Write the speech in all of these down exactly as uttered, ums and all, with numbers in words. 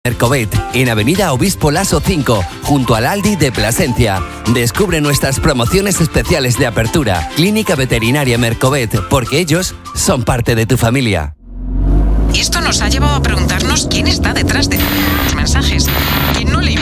Mercovet, en Avenida Obispo Laso cinco, junto al Aldi de Plasencia. Descubre nuestras promociones especiales de apertura. Clínica Veterinaria Mercovet, porque ellos son parte de tu familia. Y esto nos ha llevado a preguntarnos quién está detrás de los mensajes. ¿Quién no le...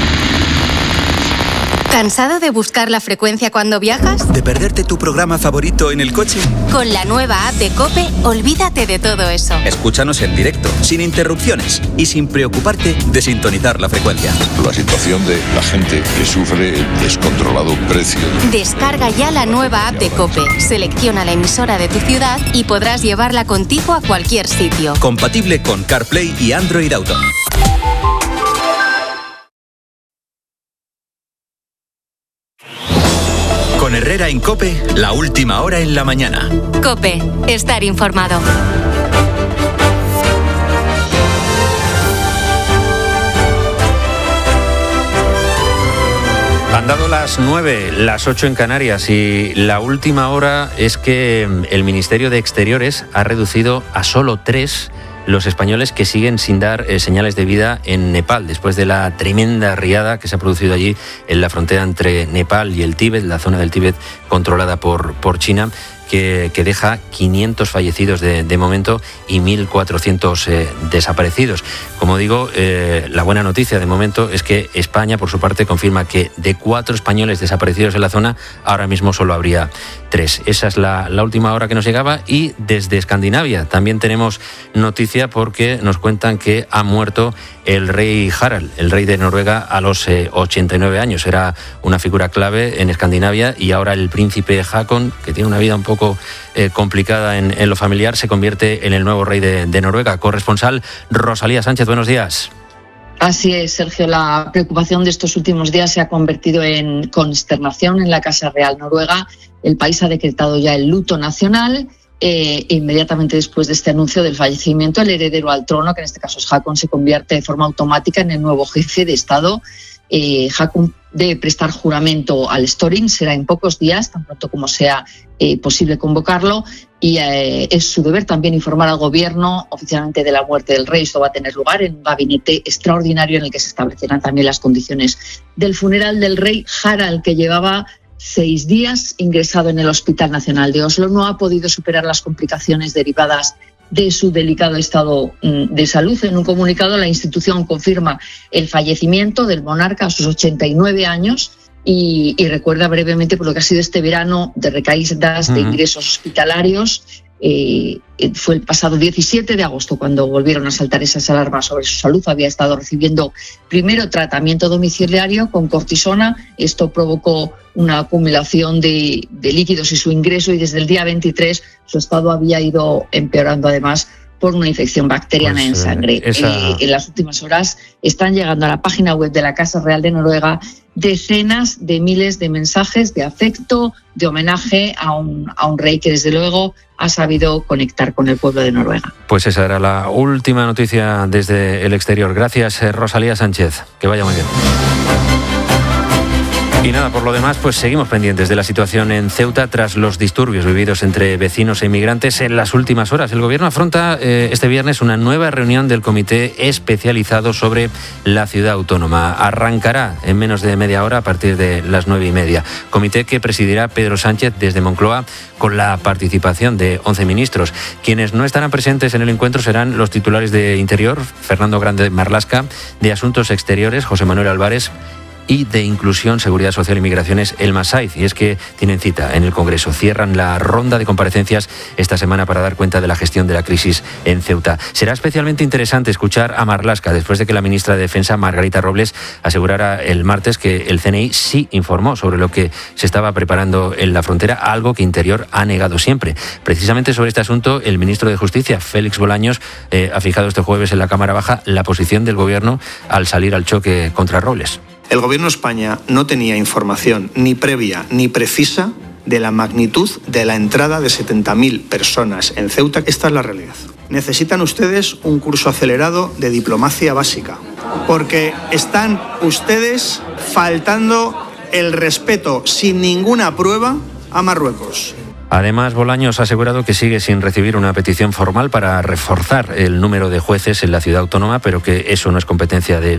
¿Cansado de buscar la frecuencia cuando viajas? ¿De perderte tu programa favorito en el coche? Con la nueva app de COPE, olvídate de todo eso. Escúchanos en directo, sin interrupciones y sin preocuparte de sintonizar la frecuencia. La situación de la gente que sufre el descontrolado precio. Descarga ya la nueva app de COPE, selecciona la emisora de tu ciudad y podrás llevarla contigo a cualquier sitio. Compatible con CarPlay y Android Auto. Con Herrera en COPE, la última hora en la mañana. COPE, estar informado. Han dado las nueve, las ocho en Canarias, y la última hora es que el Ministerio de Exteriores ha reducido a solo tres los españoles que siguen sin dar eh, señales de vida en Nepal, después de la tremenda riada que se ha producido allí en la frontera entre Nepal y el Tíbet, la zona del Tíbet controlada por, por China, que, que deja quinientos fallecidos de, de momento y mil cuatrocientos eh, desaparecidos. Como digo, eh, la buena noticia de momento es que España, por su parte, confirma que de cuatro españoles desaparecidos en la zona, ahora mismo solo habría tres. Esa es la, la última hora que nos llegaba. Y desde Escandinavia también tenemos noticia, porque nos cuentan que ha muerto el rey Harald, el rey de Noruega, a los eh, ochenta y nueve años. Era una figura clave en Escandinavia, y ahora el príncipe Haakon, que tiene una vida un poco eh, complicada en, en lo familiar, se convierte en el nuevo rey de, de Noruega. Corresponsal Rosalía Sánchez, buenos días. Así es, Sergio. La preocupación de estos últimos días se ha convertido en consternación en la Casa Real Noruega. El país ha decretado ya el luto nacional. Eh, inmediatamente después de este anuncio del fallecimiento, el heredero al trono, que en este caso es Haakon, se convierte de forma automática en el nuevo jefe de Estado. Eh, Haakon debe prestar juramento al Storting, será en pocos días, tan pronto como sea eh, posible convocarlo, y eh, es su deber también informar al gobierno oficialmente de la muerte del rey. Esto va a tener lugar en un gabinete extraordinario en el que se establecerán también las condiciones del funeral del rey Harald, que llevaba seis días ingresado en el Hospital Nacional de Oslo. No ha podido superar las complicaciones derivadas de su delicado estado de salud. En un comunicado, la institución confirma el fallecimiento del monarca a sus ochenta y nueve años y, y recuerda brevemente por lo que ha sido este verano de recaídas de ingresos hospitalarios. Eh, fue el pasado diecisiete de agosto cuando volvieron a saltar esas alarmas sobre su salud. Había estado recibiendo primero tratamiento domiciliario con cortisona. Esto provocó una acumulación de, de líquidos y su ingreso, y desde el día veintitrés su estado había ido empeorando, además por una infección bacteriana pues, en sangre. Esa... Eh, en las últimas horas están llegando a la página web de la Casa Real de Noruega decenas de miles de mensajes de afecto, de homenaje a un, a un rey que desde luego ha sabido conectar con el pueblo de Noruega. Pues esa era la última noticia desde el exterior. Gracias, Rosalía Sánchez. Que vaya muy bien. Y nada, por lo demás, pues seguimos pendientes de la situación en Ceuta tras los disturbios vividos entre vecinos e inmigrantes en las últimas horas. El gobierno afronta eh, este viernes una nueva reunión del comité especializado sobre la ciudad autónoma. Arrancará en menos de media hora a partir de las nueve y media. Comité que presidirá Pedro Sánchez desde Moncloa, con la participación de once ministros. Quienes no estarán presentes en el encuentro serán los titulares de Interior, Fernando Grande Marlasca, de Asuntos Exteriores, José Manuel Álvarez, y de Inclusión, Seguridad Social y Migraciones, Elma Saiz. Y es que tienen cita en el Congreso. Cierran la ronda de comparecencias esta semana para dar cuenta de la gestión de la crisis en Ceuta. Será especialmente interesante escuchar a Marlaska después de que la ministra de Defensa, Margarita Robles, asegurara el martes que el C N I sí informó sobre lo que se estaba preparando en la frontera, algo que Interior ha negado siempre. Precisamente sobre este asunto, el ministro de Justicia, Félix Bolaños, eh, ha fijado este jueves en la Cámara Baja la posición del Gobierno al salir al choque contra Robles. El Gobierno de España no tenía información ni previa ni precisa de la magnitud de la entrada de setenta mil personas en Ceuta. Esta es la realidad. Necesitan ustedes un curso acelerado de diplomacia básica, porque están ustedes faltando el respeto sin ninguna prueba a Marruecos. Además, Bolaños ha asegurado que sigue sin recibir una petición formal para reforzar el número de jueces en la ciudad autónoma, pero que eso no es competencia de